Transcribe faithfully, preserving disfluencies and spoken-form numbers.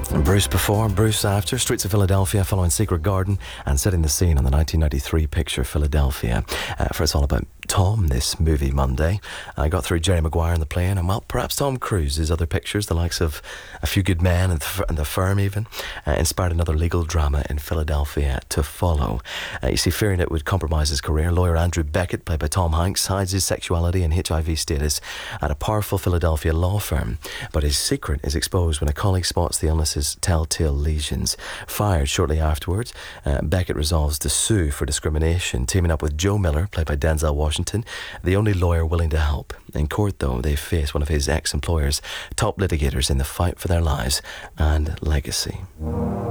Bruce before, Bruce after. Streets of Philadelphia following Secret Garden and setting the scene on the nineteen ninety-three picture Philadelphia. Uh, for It's all about Tom this movie Monday. I got through Jerry Maguire on the plane, and well, perhaps Tom Cruise's other pictures, the likes of A Few Good Men and The, and the Firm even, uh, inspired another legal drama in Philadelphia to follow. Uh, you see, fearing it would compromise his career, lawyer Andrew Beckett, played by Tom Hanks, hides his sexuality and H I V status at a powerful Philadelphia law firm. But his secret is exposed when a colleague spots the illness's telltale lesions. Fired shortly afterwards, uh, Beckett resolves to sue for discrimination, teaming up with Joe Miller, played by Denzel Washington, the only lawyer willing to help. In court, though, they face one of his ex-employer's top litigators in the fight for their lives and legacy.